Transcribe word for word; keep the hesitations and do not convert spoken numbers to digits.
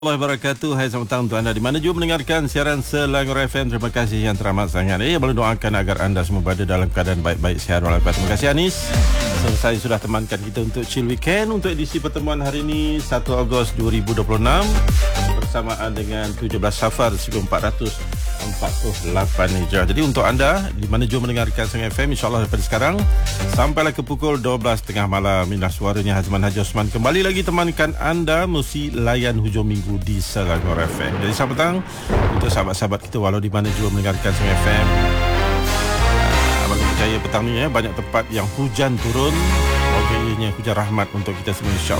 Warahmatullahi wabarakatuh. Hai, selamat petang untuk anda di mana juga mendengarkan siaran Selangor F M. Terima kasih yang teramat sangat. Eh, boleh doakan agar anda semua berada dalam keadaan baik-baik, sihat walafiat. Terima kasih Anis. Saya sudah temankan kita untuk chill weekend untuk edisi pertemuan hari ini satu Ogos dua ribu dua puluh enam bersamaan dengan tujuh belas Safar seribu empat ratus empat puluh lapan Hijrah. Jadi untuk anda di mana juga mendengarkan Selangor F M, insya-Allah daripada sekarang sampailah ke pukul dua belas tiga puluh malam, Minah suaranya Hazman Haji Osman kembali lagi temankan anda mesti layan hujung minggu di Selangor F M. Jadi selamat petang untuk sahabat-sahabat kita walau di mana juga mendengarkan Selangor F M. Abang percaya petang ni ya, banyak tempat yang hujan turun. Semoga ianya hujan rahmat untuk kita semua, insya-Allah.